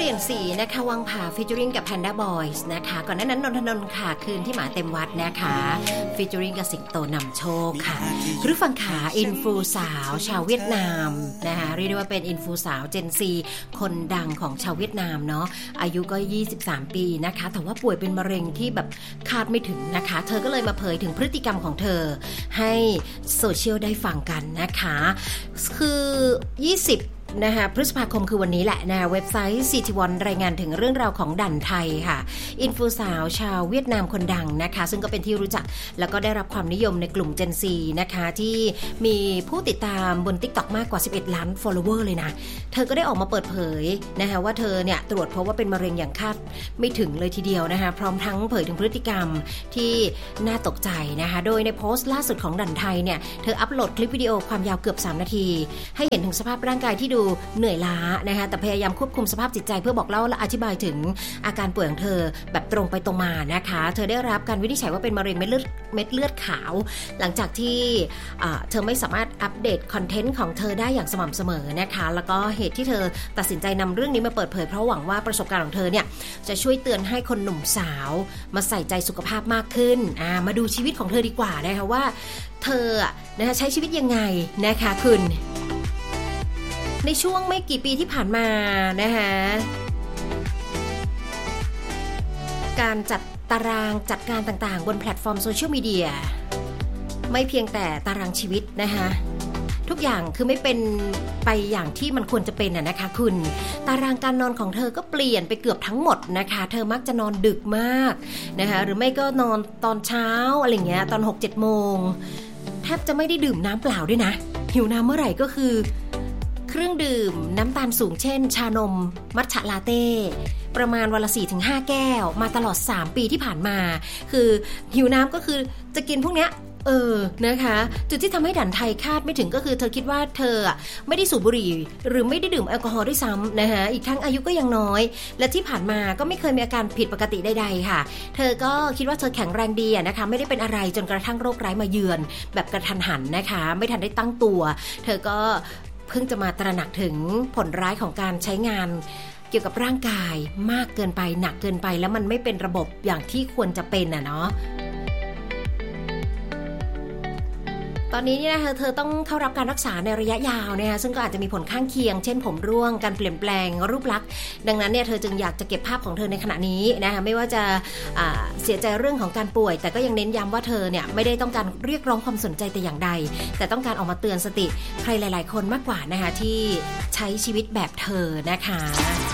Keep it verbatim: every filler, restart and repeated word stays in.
ลี่ยนสีนะคะวังผาฟีเจอริงกับ Panda Boys นะคะก่อนหน้านั้นนนทนนท์ค่ะคืนที่หมาเต็มวัดนะคะฟีเจอริงกับสิงโตนำโชคค่ะหรือฟังขาอินฟูสาวชาวเวียดนามนะคะเรียกได้ว่าเป็นอินฟูสาว Gen Z คนดังของชาวเวียดนามเนาะอายุก็ยี่สิบสามปีนะคะแต่ว่าป่วยเป็นมะเร็งที่แบบคาดไม่ถึงนะคะเธอก็เลยมาเผยถึงพฤติกรรมของเธอให้โซเชียลได้ฟังกันนะคะคือยี่สิบนะคะพฤษภาคมคือวันนี้แหละนะเว็บไซต์ ซี ที วัน รายงานถึงเรื่องราวของดั่นไทยค่ะอินฟูสาวชาวเวียดนามคนดังนะคะซึ่งก็เป็นที่รู้จักแล้วก็ได้รับความนิยมในกลุ่ม Gen Z นะคะที่มีผู้ติดตามบน TikTok มากกว่าสิบเอ็ดล้าน follower เลยนะเธอก็ได้ออกมาเปิดเผยนะคะว่าเธอเนี่ยตรวจพบว่าเป็นมะเร็งอย่างคาดไม่ถึงเลยทีเดียวนะคะพร้อมทั้งเผยถึงพฤติกรรมที่น่าตกใจนะคะโดยในโพสต์ล่าสุดของดั่นไทยเนี่ยเธออัปโหลดคลิปวิดีโอความยาวเกือบสามนาทีให้เห็นถึงสภาพร่างกายที่ดูเหนื่อยล้านะคะแต่พยายามควบคุมสภาพจิตใจเพื่อบอกเล่าและอธิบายถึงอาการป่วยของเธอแบบตรงไปตรงมานะคะเธอได้รับการวินิจฉัยว่าเป็นมะเร็งเม็ดเลือดเม็ดเลือดขาวหลังจากที่เธอไม่สามารถอัปเดตคอนเทนต์ของเธอได้อย่างสม่ำเสมอนะคะแล้วก็เหตุที่เธอตัดสินใจนำเรื่องนี้มาเปิดเผยเพราะหวังว่าประสบการณ์ของเธอเนี่ยจะช่วยเตือนให้คนหนุ่มสาวมาใส่ใจสุขภาพมากขึ้นมาดูชีวิตของเธอดีกว่านะคะว่าเธอนะคะใช้ชีวิตยังไงนะคะคุณในช่วงไม่กี่ปีที่ผ่านมานะคะการจัดตารางจัดการต่างๆบนแพลตฟอร์มโซเชียลมีเดียไม่เพียงแต่ตารางชีวิตนะคะทุกอย่างคือไม่เป็นไปอย่างที่มันควรจะเป็นน่ะนะคะคุณตารางการนอนของเธอก็เปลี่ยนไปเกือบทั้งหมดนะคะเธอมักจะนอนดึกมากนะคะหรือไม่ก็นอนตอนเช้าอะไรเงี้ยตอน หกเจ็ด โมงแทบจะไม่ได้ดื่มน้ำเปล่าด้วยนะหิวน้ำเมื่อไหร่ก็คือเครื่องดื่มน้ำตาลสูงเช่นชานมมัทฉะลาเต้ประมาณวันละ สี่ถึงห้า แก้วมาตลอดสามปีที่ผ่านมาคือหิวน้ำก็คือจะกินพวกเนี้ยเออนะคะจุดที่ทำให้ดั่นไทยคาดไม่ถึงก็คือเธอคิดว่าเธอไม่ได้สูบบุหรี่หรือไม่ได้ดื่มแอลกอฮอล์ด้วยซ้ำนะคะอีกทั้งอายุก็ยังน้อยและที่ผ่านมาก็ไม่เคยมีอาการผิดปกติใดๆค่ะเธอก็คิดว่าเธอแข็งแรงดีนะคะไม่ได้เป็นอะไรจนกระทั่งโรคร้ายมาเยือนแบบกระทันหันนะคะไม่ทันได้ตั้งตัวเธอก็เพิ่งจะมาตระหนักถึงผลร้ายของการใช้งานเกี่ยวกับร่างกายมากเกินไปหนักเกินไปแล้วมันไม่เป็นระบบอย่างที่ควรจะเป็นอ่ะเนาะตอนนี้เนี่ยเธอต้องเข้ารับการรักษาในระยะยาวนะคะซึ่งก็อาจจะมีผลข้างเคียงเช่นผมร่วงการเปลี่ยนแปลงรูปลักษณ์ดังนั้นเนี่ยเธอจึงอยากจะเก็บภาพของเธอในขณะนี้นะคะไม่ว่าจะเสียใจเรื่องของการป่วยแต่ก็ยังเน้นย้ำว่าเธอเนี่ยไม่ได้ต้องการเรียกร้องความสนใจแต่อย่างใดแต่ต้องการออกมาเตือนสติใครหลายๆคนมากกว่านะคะที่ใช้ชีวิตแบบเธอนะคะ